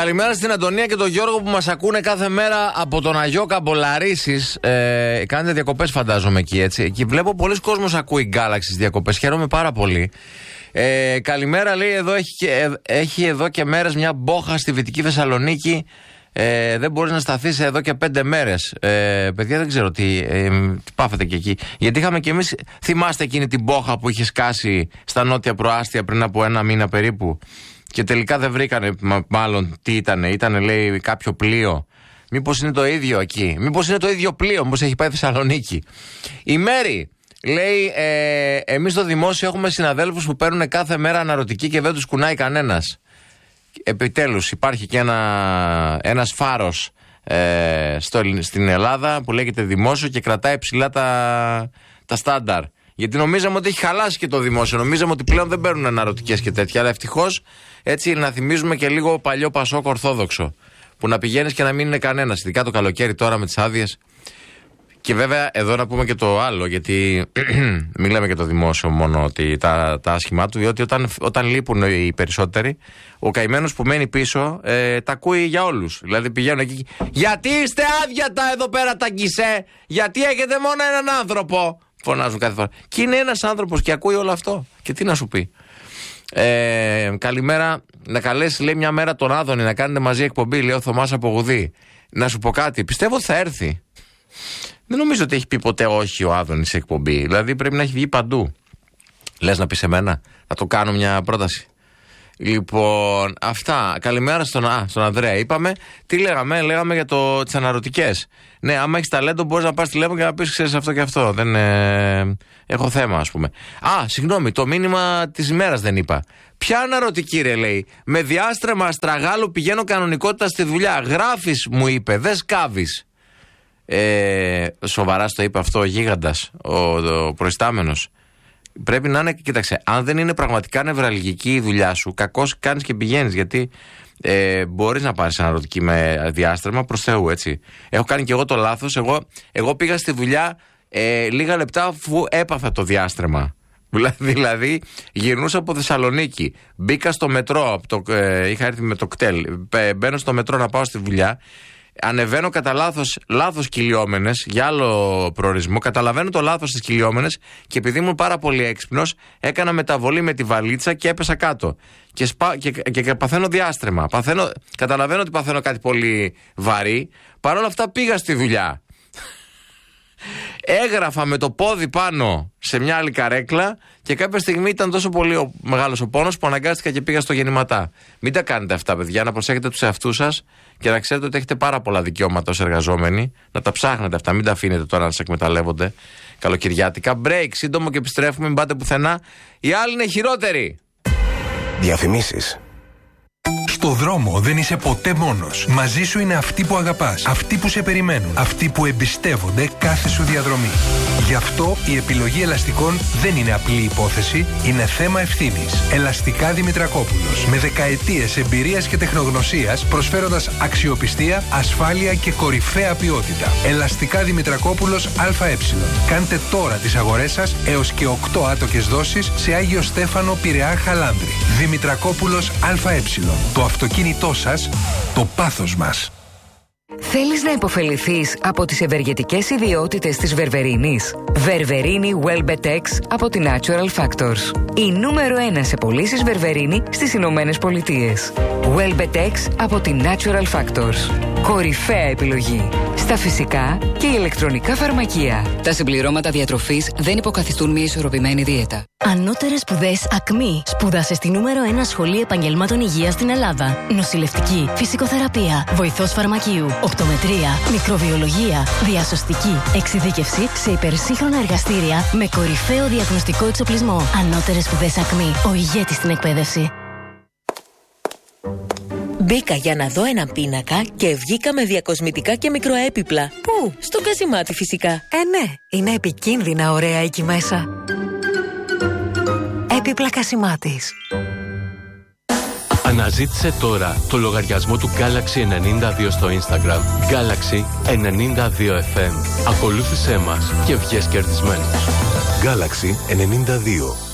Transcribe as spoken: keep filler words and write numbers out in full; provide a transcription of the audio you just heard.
Καλημέρα στην Αντωνία και τον Γιώργο που μας ακούνε κάθε μέρα από τον Αγιώκα Μπολαρίσης. Ε, κάνετε διακοπές, φαντάζομαι, εκεί, έτσι. Εκεί βλέπω πολλοί κόσμος ακούει Galaxy στις διακοπές. Χαίρομαι πάρα πολύ. Ε, καλημέρα, λέει, εδώ έχει, ε, έχει εδώ και μέρες μια μπόχα στη Βυτική Θεσσαλονίκη. Ε, δεν μπορείς να σταθείς εδώ και πέντε μέρες. Ε, παιδιά, δεν ξέρω τι, ε, τι πάθετε και εκεί. Γιατί είχαμε και εμείς, θυμάστε εκείνη την μπόχα που είχε σκάσει στα νότια προάστια πριν από ένα μήνα περίπου. Και τελικά δεν βρήκανε, μα, μάλλον τι ήτανε. Ήτανε, λέει, κάποιο πλοίο. Μήπως είναι το ίδιο εκεί. Μήπως είναι το ίδιο πλοίο, μήπως έχει πάει Θεσσαλονίκη. Η Μέρη λέει, ε, εμείς στο δημόσιο έχουμε συναδέλφους που παίρνουν κάθε μέρα αναρωτική και δεν τους κουνάει κανένας. Επιτέλους υπάρχει και ένα, ένας φάρος ε, στο, στην Ελλάδα που λέγεται δημόσιο και κρατάει ψηλά τα, τα στάνταρ. Γιατί νομίζαμε ότι έχει χαλάσει και το δημόσιο. Νομίζαμε ότι πλέον δεν παίρνουν αναρωτικές και τέτοια. Αλλά ευτυχώς, έτσι, να θυμίζουμε και λίγο παλιό Πασόκ Ορθόδοξο. Που να πηγαίνεις και να μην είναι κανένας. Ειδικά το καλοκαίρι τώρα με τις άδειες. Και βέβαια εδώ να πούμε και το άλλο, γιατί μην λέμε και το δημόσιο μόνο ότι τα, τα άσχημά του, διότι όταν, όταν λείπουν οι περισσότεροι, ο καημένος που μένει πίσω ε, τα ακούει για όλους. Δηλαδή πηγαίνουν εκεί. Γιατί είστε άδεια τα εδώ πέρα τα γκισέ, γιατί έχετε μόνο έναν άνθρωπο. Φωνάζουν κάθε φορά. Και είναι ένας άνθρωπος και ακούει όλο αυτό. Και τι να σου πει. Ε, καλημέρα. Να καλέσει, λέει, μια μέρα τον Άδωνη να κάνετε μαζί εκπομπή, λέει ο Θωμάς από Γουδί. Να σου πω κάτι. Πιστεύω ότι θα έρθει. Δεν νομίζω ότι έχει πει ποτέ όχι ο Άδωνης σε εκπομπή. Δηλαδή πρέπει να έχει βγει παντού. Λες να πει σε μένα, να το κάνω μια πρόταση. Λοιπόν, αυτά. Καλημέρα στον, α, στον Ανδρέα. Είπαμε, τι λέγαμε, λέγαμε για το, τις αναρωτικές. Ναι, άμα έχεις ταλέντο, μπορείς να πας τηλέφωνο και να πεις, ξέρεις, αυτό και αυτό. Δεν ε, έχω θέμα, ας πούμε. Α, συγγνώμη, το μήνυμα της ημέρας δεν είπα. Ποια αναρωτική, ρε, λέει. Με διάστρεμα αστραγάλου πηγαίνω κανονικότητα στη δουλειά. Γράφεις, μου είπε, δεν σκάβεις. Ε, σοβαρά στο είπε αυτό ο γίγαντας, ο, ο προϊστάμενος. Πρέπει να είναι, κοίταξε, αν δεν είναι πραγματικά νευραλγική η δουλειά σου, κακώς κάνεις και πηγαίνεις, γιατί ε, μπορείς να πάρεις αναρωτική με διάστρεμα, προς Θεού, έτσι. Έχω κάνει και εγώ το λάθος. Εγώ, εγώ πήγα στη δουλειά ε, λίγα λεπτά αφού έπαθα το διάστρεμα. Δηλαδή γυρνούσα από Θεσσαλονίκη, μπήκα στο μετρό, το, ε, είχα έρθει με το κτέλ, μπαίνω στο μετρό να πάω στη δουλειά. Ανεβαίνω κατά λάθος, λάθος κυλιόμενες, για άλλο προορισμό. Καταλαβαίνω το λάθος στις κυλιόμενες και επειδή ήμουν πάρα πολύ έξυπνος, έκανα μεταβολή με τη βαλίτσα και έπεσα κάτω. Και, σπα, και, και, και παθαίνω διάστρεμα. Παθαίνω, καταλαβαίνω ότι παθαίνω κάτι πολύ βαρύ. Παρ' όλα αυτά πήγα στη δουλειά. Έγραφα με το πόδι πάνω σε μια άλλη καρέκλα και κάποια στιγμή ήταν τόσο πολύ ο, μεγάλος ο πόνος που αναγκάστηκα και πήγα στο γεννηματά. Μην τα κάνετε αυτά, παιδιά, να προσέχετε τους εαυτούς σας και να ξέρετε ότι έχετε πάρα πολλά δικαιώματα ως εργαζόμενοι. Να τα ψάχνετε αυτά, μην τα αφήνετε τώρα να σας εκμεταλλεύονται καλοκαιριάτικα. Break, σύντομο και επιστρέφουμε, μην πάτε πουθενά. Οι άλλοι είναι χειρότεροι. Διαφημίσεις. Στο δρόμο δεν είσαι ποτέ μόνος. Μαζί σου είναι αυτοί που αγαπάς, αυτοί που σε περιμένουν, αυτοί που εμπιστεύονται κάθε σου διαδρομή. Γι' αυτό η επιλογή ελαστικών δεν είναι απλή υπόθεση, είναι θέμα ευθύνης. Ελαστικά Δημητρακόπουλος. Με δεκαετίες εμπειρίας και τεχνογνωσίας, προσφέροντας αξιοπιστία, ασφάλεια και κορυφαία ποιότητα. Ελαστικά Δημητρακόπουλος ΑΕ. Κάντε τώρα τις αγορές σας έως και οκτώ άτοκες δόσεις σε Άγιο Στέφανο, Πειραιά, Χαλάνδρη. Δημητρακόπουλος ΑΕ. Το αυτοκίνητό σας, το πάθος μας. Θέλεις να υποφεληθείς από τις ευεργετικές ιδιότητες της βερβερίνης? Βερβερίνη Welbetex από τη Natural Factors. Η νούμερο ένα σε πωλήσεις βερβερίνη στις Ηνωμένες Πολιτείες. Welbetex από τη Natural Factors. Κορυφαία επιλογή στα φυσικά και ηλεκτρονικά φαρμακεία. Τα συμπληρώματα διατροφής δεν υποκαθιστούν μια ισορροπημένη δίαιτα. Ανώτερες σπουδές ΑΚΜΗ. Σπούδασε στη νούμερο ένα σχολή επαγγελμάτων υγείας στην Ελλάδα. Νοσηλευτική, φυσικοθεραπεία, βοηθός φαρμακείου, οπτομετρία, μικροβιολογία, διασωστική, εξειδίκευση σε υπερσύγχρονα εργαστήρια με κορυφαίο διαγνωστικό εξοπλισμό. Ανώτερες σπουδές ΑΚΜΗ. Ο ηγέτης στην εκπαίδευση. Μπήκα για να δω έναν πίνακα και βγήκα με διακοσμητικά και μικροέπιπλα. Πού? Στο Κασιμάτι φυσικά. Ε, ναι, είναι επικίνδυνα ωραία εκεί μέσα. Έπιπλα Κασιμάτης. Αναζήτησε τώρα το λογαριασμό του Galaxy ενενήντα δύο στο Instagram. Galaxy ενενήντα δύο εφ εμ. Ακολούθησέ μας και βγες κερδισμένος. Galaxy ενενήντα δύο.